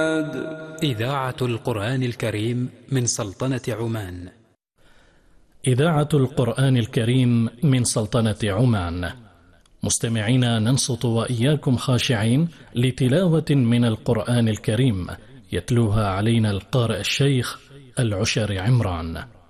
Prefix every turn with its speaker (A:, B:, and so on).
A: إذاعة القرآن الكريم من سلطنة عمان.
B: إذاعة القرآن الكريم من سلطنة عمان. مستمعينا، ننصت وإياكم خاشعين لتلاوة من القرآن الكريم يتلوها علينا القارئ الشيخ العشر عمران.